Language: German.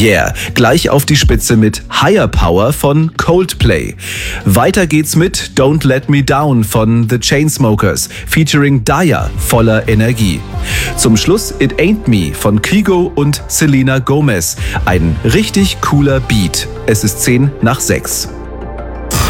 Yeah, gleich auf die Spitze mit Higher Power von Coldplay. Weiter geht's mit Don't Let Me Down von The Chainsmokers, featuring Daya, voller Energie. Zum Schluss It Ain't Me von Kygo und Selena Gomez. Ein richtig cooler Beat. Es ist 10 nach 6.